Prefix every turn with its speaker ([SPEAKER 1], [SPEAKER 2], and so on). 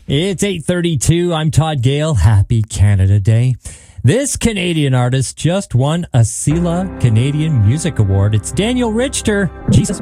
[SPEAKER 1] It's 8:32. I'm Todd Gale. Happy Canada Day. This Canadian artist just won a CELA Canadian Music Award. It's Daniel Richter. Jesus.